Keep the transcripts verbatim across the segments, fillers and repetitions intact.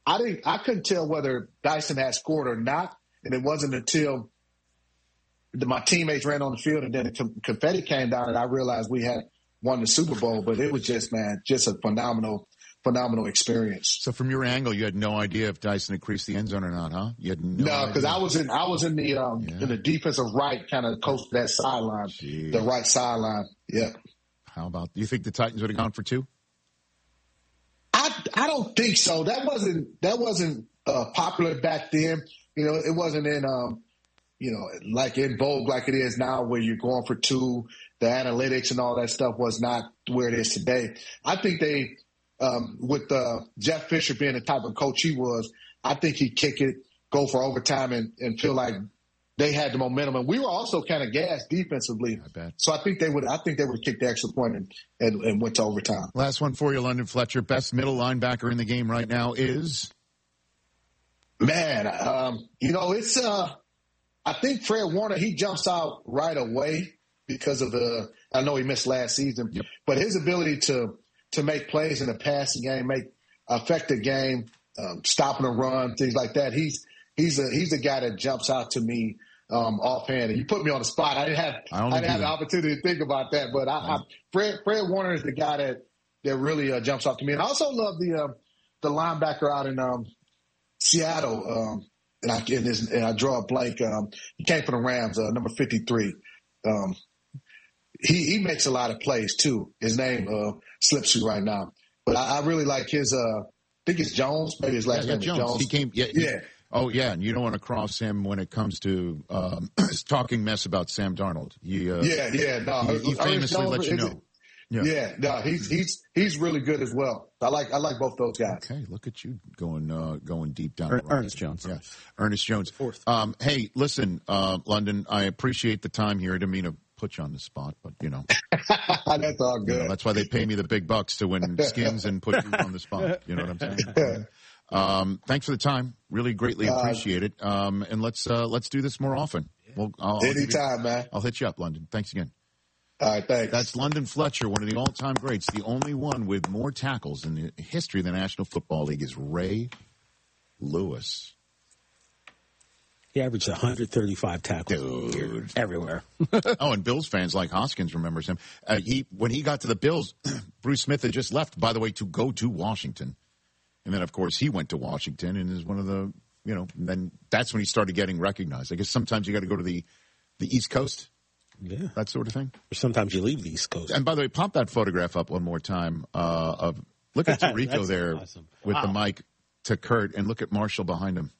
I didn't, I couldn't tell whether Dyson had scored or not. And it wasn't until the, my teammates ran on the field and then the confetti came down and I realized we had won the Super Bowl. But it was just, man, just a phenomenal, phenomenal experience. So from your angle, you had no idea if Dyson had creased the end zone or not, huh? You had no. No, because I was in, I was in the, um, yeah. in the defensive right, kind of coast that sideline, Jeez. the right sideline. Yeah. How about? Do you think the Titans would have gone for two? I I don't think so. That wasn't that wasn't uh, popular back then. You know, it wasn't in um, you know, like in vogue like it is now, where you're going for two. The analytics and all that stuff was not where it is today. I think they. Um, with uh, Jeff Fisher being the type of coach he was, I think he'd kick it, go for overtime, and, and feel like they had the momentum. And we were also kind of gassed defensively. I bet. So I think they would. I think they would kick the extra point and, and, and went to overtime. Last one for you, London Fletcher. Best middle linebacker in the game right now is? Man, um, you know, it's. Uh, I think Fred Warner. He jumps out right away because of the. I know he missed last season, yep. but his ability to. to make plays in the passing game, make affect the game, um, stopping a run, things like that. He's he's a he's a guy that jumps out to me um, offhand. And you put me on the spot. I didn't have I, I didn't have the opportunity to think about that, but I, I, Fred Fred Warner is the guy that that really uh, jumps out to me. And I also love the uh, the linebacker out in um, Seattle. Um, and I and, this, and I draw a blank. Um, he came from the Rams, uh, number fifty-three. Um, He he makes a lot of plays too. His name uh, slips you right now, but I, I really like his. Uh, I think it's Jones. Maybe his last yeah, name yeah, is Jones. Jones. He came. Yeah, yeah. He, oh yeah, and you don't want to cross him when it comes to um, talking mess about Sam Darnold. He, uh, yeah, yeah. No, he, he famously Jones, let you know. It, yeah. yeah, no, he's he's he's really good as well. I like I like both those guys. Okay, look at you going uh, going deep down. Er, the Ernest Jones. Yeah, Ernest Jones. Fourth. Um, hey, listen, uh, London. I appreciate the time here. I didn't mean to put you on the spot, but you know. That's all good. You know, that's why they pay me the big bucks to win skins and put you on the spot. You know what I'm saying? Um, thanks for the time. Really greatly appreciate it. Um, and let's uh, let's do this more often. Well, I'll, Anytime, I'll man. I'll hit you up, London. Thanks again. All right, thanks. That's London Fletcher, one of the all-time greats. The only one with more tackles in the history of the National Football League is Ray Lewis. He averaged one hundred thirty-five tackles Dude. everywhere. Oh, and Bills fans like Hoskins remembers him. Uh, he when he got to the Bills, Bruce Smith had just left, by the way, to go to Washington. And then, of course, he went to Washington and is one of the, you know, then that's when he started getting recognized. I guess sometimes you got to go to the, the East Coast. Yeah. That sort of thing. Or sometimes you leave the East Coast. And by the way, pop that photograph up one more time uh, of, look at Tirico there awesome. with Wow. the mic to Kurt, and look at Marshall behind him.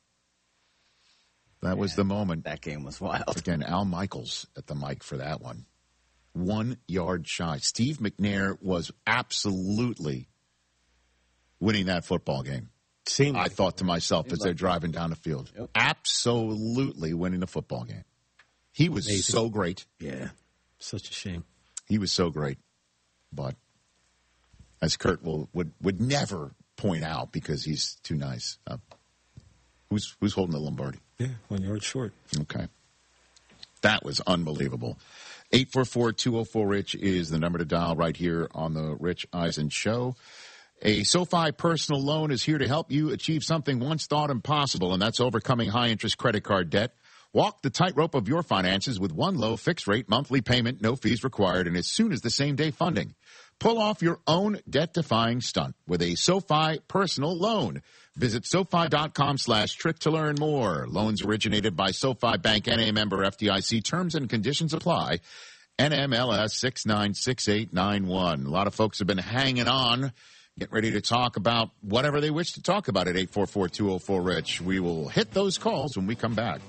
That yeah, was the moment. That game was wild. Again, Al Michaels at the mic for that one. One yard shy. Steve McNair was absolutely winning that football game. Seemed I thought to myself as they're driving down the field. Yep. Absolutely winning the football game. He was Amazing. so great. Yeah. Such a shame. He was so great. But as Kurt will, would, would never point out because he's too nice. Uh, who's who's holding the Lombardi? Yeah, one yard short. Okay. That was unbelievable. eight four four, two oh four, RICH is the number to dial right here on the Rich Eisen Show. A SoFi personal loan is here to help you achieve something once thought impossible, and that's overcoming high-interest credit card debt. Walk the tightrope of your finances with one low fixed-rate monthly payment, no fees required, and as soon as the same-day funding. Pull off your own debt-defying stunt with a SoFi personal loan. Visit SoFi.com slash trick to learn more. Loans originated by SoFi Bank, N A member F D I C. Terms and conditions apply. N M L S six nine six eight nine one. A lot of folks have been hanging on. Get ready to talk about whatever they wish to talk about at eight four four, two oh four, RICH. We will hit those calls when we come back.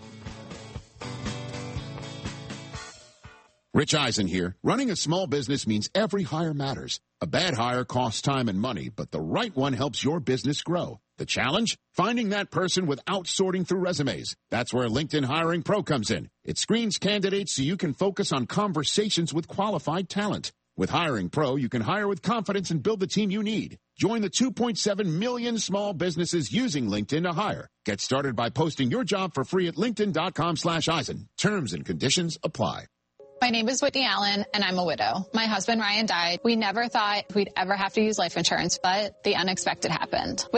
Rich Eisen here. Running a small business means every hire matters. A bad hire costs time and money, but the right one helps your business grow. The challenge? Finding that person without sorting through resumes. That's where LinkedIn Hiring Pro comes in. It screens candidates so you can focus on conversations with qualified talent. With Hiring Pro, you can hire with confidence and build the team you need. Join the two point seven million small businesses using LinkedIn to hire. Get started by posting your job for free at linkedin.com slash Eisen. Terms and conditions apply. My name is Whitney Allen, and I'm a widow. My husband, Ryan, died. We never thought we'd ever have to use life insurance, but the unexpected happened. With